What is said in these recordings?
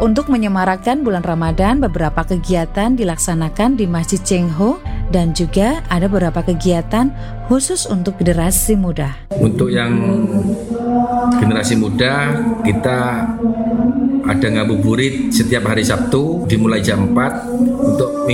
Untuk menyemarakkan bulan Ramadan, beberapa kegiatan dilaksanakan di Masjid Cheng Ho dan juga ada beberapa kegiatan khusus untuk generasi muda. Untuk yang generasi muda, kita ada ngabuburit setiap hari Sabtu dimulai jam 4. Untuk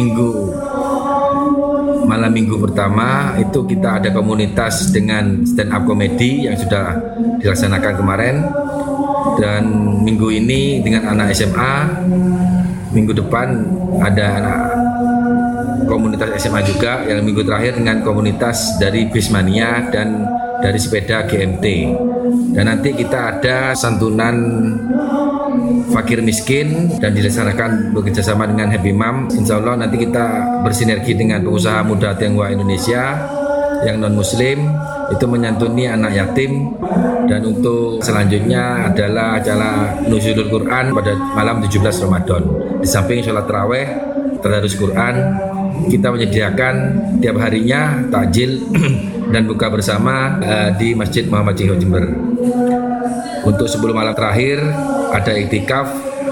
malam minggu pertama itu kita ada komunitas dengan stand up comedy yang sudah dilaksanakan kemarin. Dan minggu ini dengan anak SMA, minggu depan ada anak komunitas SMA juga, yang minggu terakhir dengan komunitas dari Bismania dan dari sepeda GMT. Dan nanti kita ada santunan fakir miskin dan dilaksanakan bekerjasama dengan Happy Mom. Insya Allah nanti kita bersinergi dengan pengusaha muda Tionghoa Indonesia yang non muslim itu menyantuni anak yatim. Dan untuk selanjutnya adalah acara Nuzulul Quran pada malam 17 Ramadan. Di samping sholat taraweh, tadarus Quran, kita menyediakan tiap harinya takjil dan buka bersama di Masjid Muhammad Cheng Ho Jember. Untuk 10 malam terakhir ada iktikaf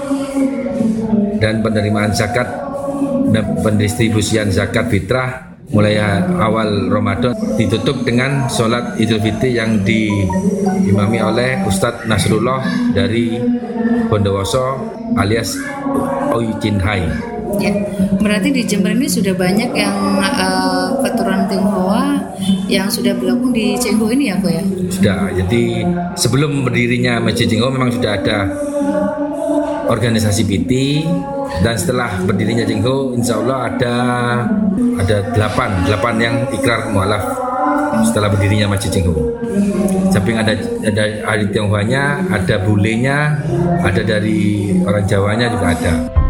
dan penerimaan zakat dan pendistribusian zakat fitrah mulai awal Ramadan, ditutup dengan sholat Idul Fitri yang diimami oleh Ustadz Nasrullah dari Bondowoso alias Oi Chin Hai. Ya, berarti di Jember ini sudah banyak yang keturunan Tionghoa yang sudah bergabung di Cheng Ho ini ya, Ko ya? Sudah. Jadi sebelum berdirinya Masjid Cheng Ho memang sudah ada organisasi PT, dan setelah berdirinya Cheng Ho insya Allah ada 8 yang ikrar mualaf setelah berdirinya Masjid Cheng Ho. Samping ada ahli Tionghoanya, ada bulenya, ada dari orang Jawanya juga ada.